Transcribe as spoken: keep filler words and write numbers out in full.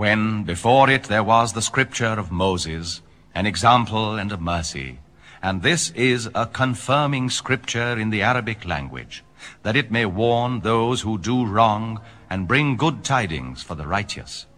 when before it there was the scripture of Moses, an example and a mercy. And this is a confirming scripture in the Arabic language, that it may warn those who do wrong and bring good tidings for the righteous.